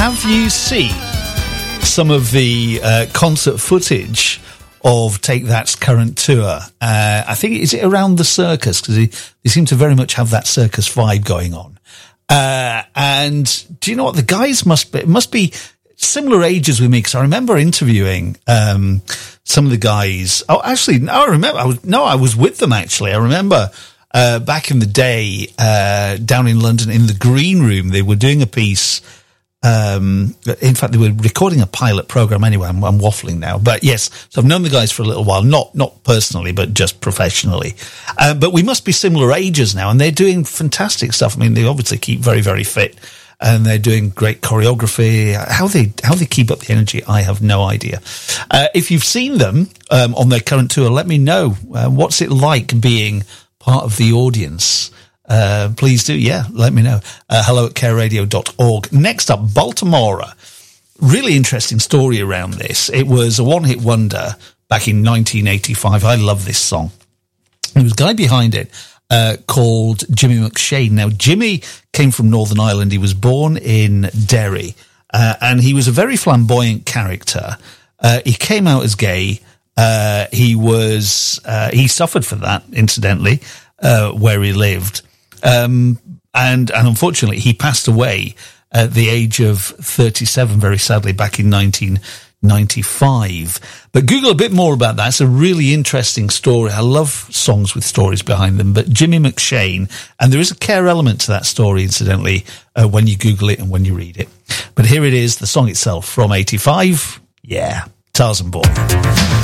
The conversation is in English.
have you seen some of the concert footage of Take That's current tour? I think, is it around the circus? Because they seem to very much have that circus vibe going on. And do you know what? The guys must be similar ages with me, because I remember interviewing some of the guys. Oh, actually, no, I was with them, actually. I remember back in the day down in London in the Green Room, they were doing a piece. In fact, they were recording a pilot program anyway. I'm waffling now, but yes. So I've known the guys for a little while, not personally, but just professionally. But we must be similar ages now, and they're doing fantastic stuff. I mean, they obviously keep very, very fit, and they're doing great choreography. How they keep up the energy, I have no idea. If you've seen them on their current tour, let me know. What's it like being part of the audience? Please do, let me know. hello@careradio.org. Next up, Baltimora. Really interesting story around this. It was a one-hit wonder back in 1985. I love this song. There was a guy behind it called Jimmy McShane. Now, Jimmy came from Northern Ireland. He was born in Derry, and he was a very flamboyant character. He came out as gay. He suffered for that, incidentally, where he lived. And unfortunately, he passed away at the age of 37, very sadly, back in 1995. But Google a bit more about that. It's a really interesting story. I love songs with stories behind them. But Jimmy McShane, and there is a care element to that story, incidentally, when you Google it and when you read it. But here it is, the song itself from 85. Yeah, Tarzan Boy.